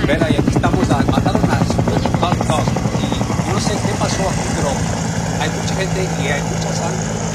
Rivera y aquí estamos, mataron a no sé qué pasó aquí, pero hay mucha gente y hay mucha sangre.